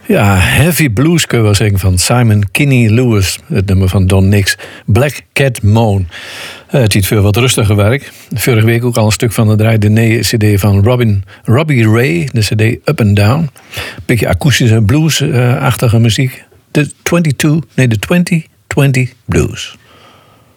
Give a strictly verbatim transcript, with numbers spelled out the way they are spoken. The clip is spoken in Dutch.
Ja, heavy blues kun je wel zeggen van Simon Kinney Lewis. Het nummer van Don Nix. Black Cat Moan. Uh, het is veel wat rustiger werk. Vorige week ook al een stuk van de draai. De cd van Robin, Robbie Ray. De cd Up and Down. Beetje akoestische blues-achtige muziek. De tweeëntwintig, nee de twintig twintig Blues.